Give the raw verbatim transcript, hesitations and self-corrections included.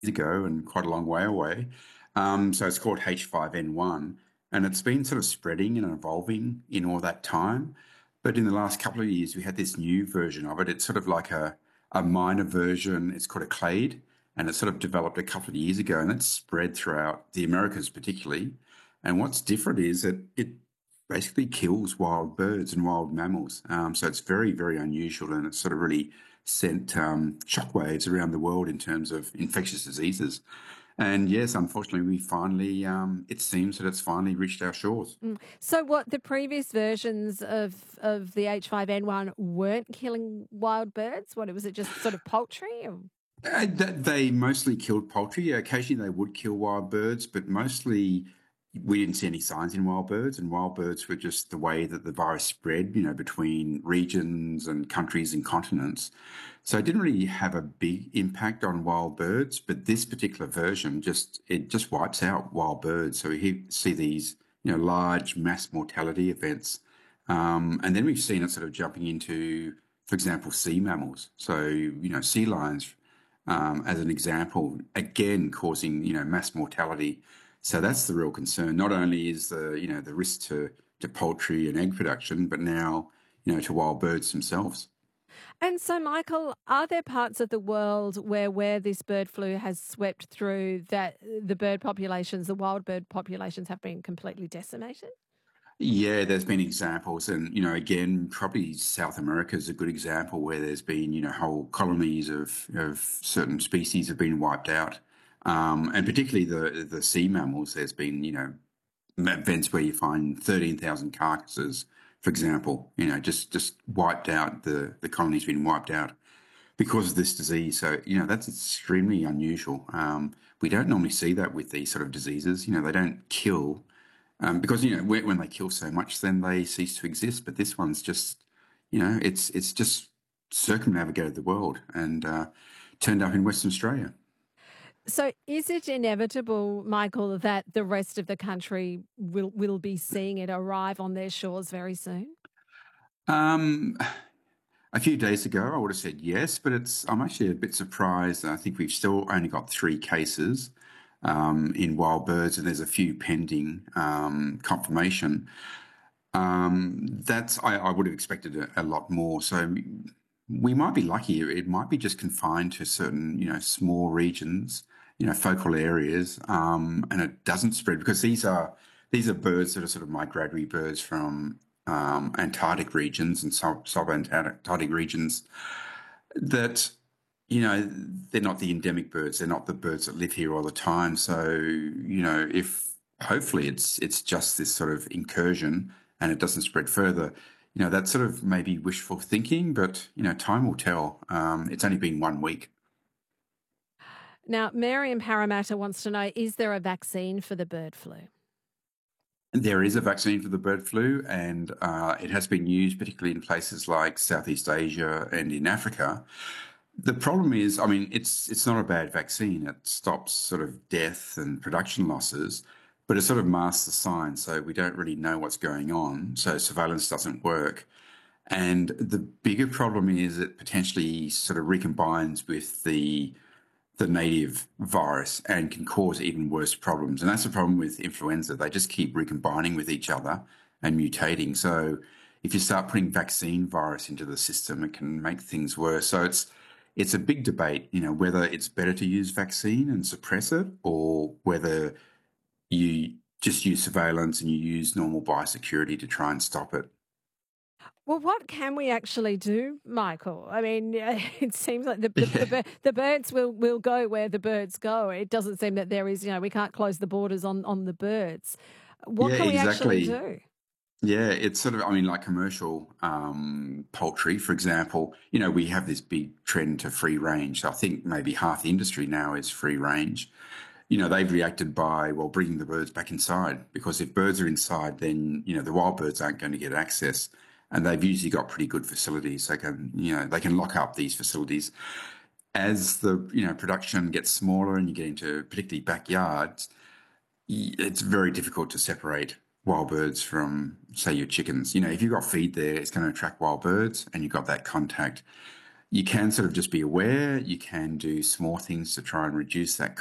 ago and quite a long way away. Um, so it's called H five N one, and it's been sort of spreading and evolving in all that time. But in the last couple of years, we had this new version of it. It's sort of like a, a minor version. It's called a clade, and it sort of developed a couple of years ago, and it's spread throughout the Americas particularly. And what's different is that it basically kills wild birds and wild mammals. Um, so it's very, very unusual, and it's sort of really sent um, shockwaves around the world in terms of infectious diseases. And yes, unfortunately, we finally, um, it seems that it's finally reached our shores. Mm. So what the previous versions of of the H five N one weren't killing wild birds? What was it just sort of poultry? Or? Uh, th- they mostly killed poultry. Occasionally, they would kill wild birds, but mostly we didn't see any signs in wild birds. And wild birds were just the way that the virus spread, you know, between regions and countries and continents. So it didn't really have a big impact on wild birds. But this particular version just it just wipes out wild birds. So we see these, you know, large mass mortality events. Um, and then we've seen it sort of jumping into, for example, sea mammals. So, you know, sea lions um, as an example, again causing you know mass mortality. So that's the real concern. Not only is the you know the risk to to poultry and egg production, but now you know to wild birds themselves. And so, Michael, are there parts of the world where where this bird flu has swept through that the bird populations, the wild bird populations, have been completely decimated? Yeah, there's been examples, and you know, again, probably South America is a good example where there's been you know whole colonies of of certain species have been wiped out, um, and particularly the the sea mammals. There's been you know events where you find thirteen thousand carcasses, for example, you know, just just wiped out. The the colony's been wiped out because of this disease. So you know that's extremely unusual. Um, we don't normally see that with these sort of diseases. You know, they don't kill um, because you know when, when they kill so much, then they cease to exist. But this one's just, you know, it's it's just circumnavigated the world and uh, turned up in Western Australia. So, is it inevitable, Michael, that the rest of the country will will be seeing it arrive on their shores very soon? Um, a few days ago, I would have said yes, but it's I'm actually a bit surprised. I think we've still only got three cases um, in wild birds, and there's a few pending um, confirmation. Um, that's I, I would have expected a, a lot more. So we might be lucky. It might be just confined to certain, you know, small regions, you know, focal areas, um, and it doesn't spread because these are these are birds that are sort of migratory birds from um, Antarctic regions and sub sub-Antarctic regions that you know they're not the endemic birds. They're not the birds that live here all the time. So you know, if hopefully it's it's just this sort of incursion and it doesn't spread further. You know, that's sort of maybe wishful thinking, but you know, time will tell. Um, it's only been one week. Now, Mary in Parramatta wants to know: is there a vaccine for the bird flu? There is a vaccine for the bird flu, and uh, it has been used particularly in places like Southeast Asia and in Africa. The problem is, I mean, it's it's not a bad vaccine. It stops sort of death and production losses, but it sort of masks the signs, so we don't really know what's going on. So surveillance doesn't work. And the bigger problem is it potentially sort of recombines with the the native virus and can cause even worse problems. And that's the problem with influenza. They just keep recombining with each other and mutating. So if you start putting vaccine virus into the system, it can make things worse. So it's it's a big debate, you know, whether it's better to use vaccine and suppress it or whether you just use surveillance and you use normal biosecurity to try and stop it. Well, what can we actually do, Michael? I mean, it seems like the the, the, Yeah, bir- the birds will, will go where the birds go. It doesn't seem that there is, you know, we can't close the borders on, on the birds. What yeah, can we actually exactly. do? Yeah, it's sort of, I mean, like commercial um, poultry, for example, you know, we have this big trend to free range. I think maybe half the industry now is free range. You know, they've reacted by, well, bringing the birds back inside because if birds are inside, then, you know, the wild birds aren't going to get access. And they've usually got pretty good facilities. They can, you know, they can lock up these facilities. As the, you know, production gets smaller and you get into particularly backyards, it's very difficult to separate wild birds from, say, your chickens. You know, if you've got feed there, it's going to attract wild birds and you've got that contact. you can sort of just be aware. You can do small things to try and reduce that